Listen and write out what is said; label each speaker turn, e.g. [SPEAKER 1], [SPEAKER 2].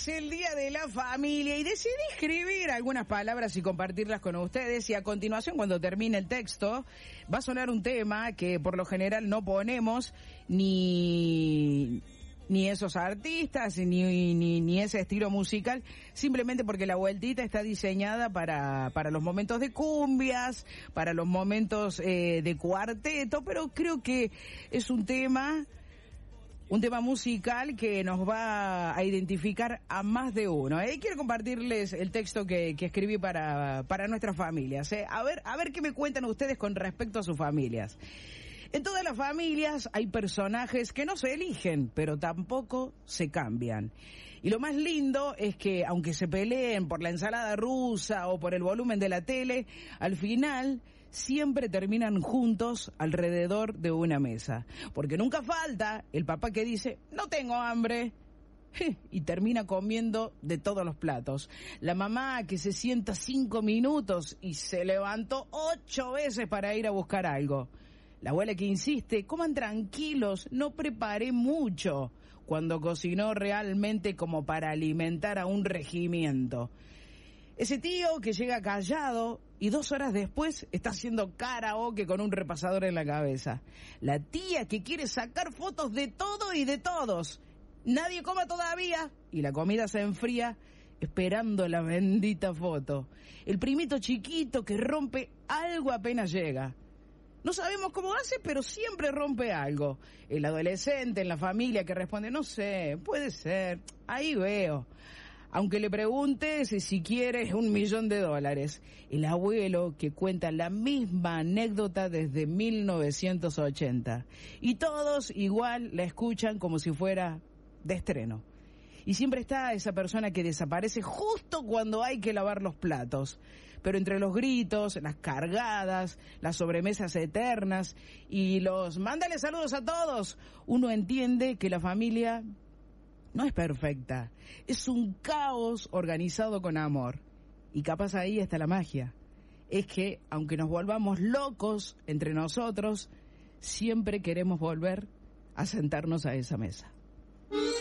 [SPEAKER 1] es el Día de la Familia y decidí escribir algunas palabras y compartirlas con ustedes, y a continuación, cuando termine el texto, va a sonar un tema que por lo general no ponemos ni esos artistas, ni ese estilo musical, simplemente porque la vueltita está diseñada para los momentos de cumbias, para los momentos de cuarteto, pero creo que es un tema musical que nos va a identificar a más de uno. Quiero compartirles el texto que escribí para nuestras familias. A ver qué me cuentan ustedes con respecto a sus familias. En todas las familias hay personajes que no se eligen, pero tampoco se cambian. Y lo más lindo es que, aunque se peleen por la ensalada rusa o por el volumen de la tele, al final siempre terminan juntos alrededor de una mesa. Porque nunca falta el papá que dice, no tengo hambre, y termina comiendo de todos los platos. La mamá que se sienta 5 minutos y se levantó 8 veces para ir a buscar algo. La abuela que insiste, coman tranquilos, no preparé mucho, cuando cocinó realmente como para alimentar a un regimiento. Ese tío que llega callado y 2 horas después está haciendo karaoke con un repasador en la cabeza. La tía que quiere sacar fotos de todo y de todos. Nadie coma todavía y la comida se enfría esperando la bendita foto. El primito chiquito que rompe algo apenas llega. No sabemos cómo hace, pero siempre rompe algo. El adolescente en la familia que responde, no sé, puede ser, ahí veo. Aunque le preguntes si quiere $1.000.000. El abuelo que cuenta la misma anécdota desde 1980. Y todos igual la escuchan como si fuera de estreno. Y siempre está esa persona que desaparece justo cuando hay que lavar los platos. Pero entre los gritos, las cargadas, las sobremesas eternas y los mándale saludos a todos, uno entiende que la familia no es perfecta. Es un caos organizado con amor. Y capaz ahí está la magia. Es que, aunque nos volvamos locos entre nosotros, siempre queremos volver a sentarnos a esa mesa.